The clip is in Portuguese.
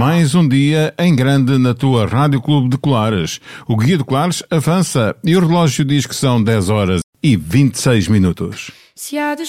Mais um dia em grande na tua Rádio Clube de Colares. O Guia de Colares avança e o relógio diz que são 10 horas e 26 minutos. Se há de